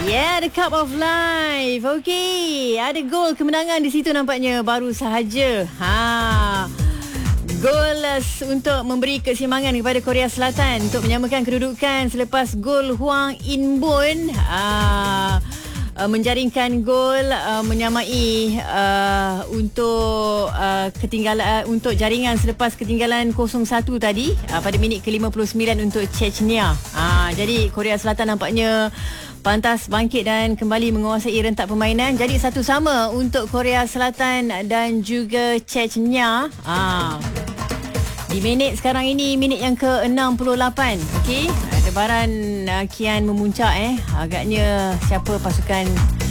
Yeah, the cup of life. Okey, ada gol kemenangan di situ nampaknya baru sahaja. Gol untuk memberi keseimbangan kepada Korea Selatan untuk menyamakan kedudukan selepas gol Hwang In-beom menjaringkan gol menyamai untuk ketinggalan untuk jaringan selepas ketinggalan 0-1 tadi pada minit ke-59 untuk Chechnya. Jadi Korea Selatan nampaknya pantas bangkit dan kembali menguasai rentak permainan. Jadi 1-1 untuk Korea Selatan dan juga Chechnya. Di minit sekarang ini, minit yang ke-68. Okey, debaran kian memuncak. Agaknya siapa pasukan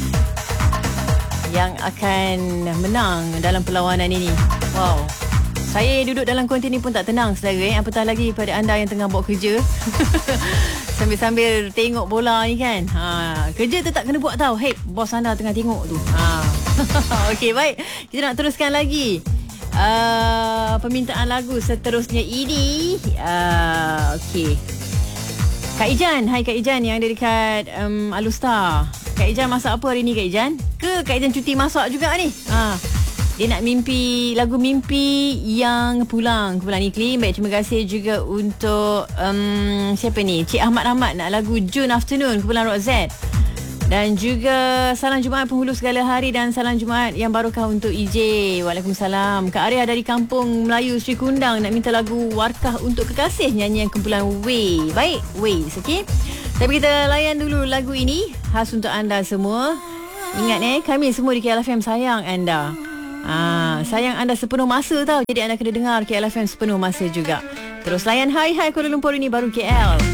yang akan menang dalam perlawanan ini? Wow. Saya duduk dalam kontena pun tak tenang, saudara. Apatah lagi pada anda yang tengah buat kerja. Sambil-sambil tengok bola ni kan. Kerja tetap kena buat tau. Hey, bos anda tengah tengok tu. Okey, baik. Kita nak teruskan lagi. Permintaan lagu seterusnya ini. Okey. Kak Ijan. Hai Kak Ijan yang ada dekat Alustar. Kak Ijan masak apa hari ni Kak Ijan? Ke Kak Ijan cuti masak juga ni? Dia nak mimpi lagu mimpi yang pulang iklim. Baik, terima kasih juga untuk siapa ni? Cik Ahmad nak lagu June Afternoon kumpulan Rock Z. Dan juga salam Jumaat penghulu segala hari dan salam Jumaat yang barokah untuk EJ. Waalaikumsalam. Kak Arya dari Kampung Melayu Sri Kundang nak minta lagu Warkah untuk Kekasih nyanyian kumpulan Way. Baik, Ways, okey. Tapi kita layan dulu lagu ini khas untuk anda semua. Ingat kami semua di KLFM sayang anda. Sayang anda sepenuh masa tau. Jadi anda kena dengar KLFM sepenuh masa juga. Terus layan Hai Kuala Lumpur ini baru KL.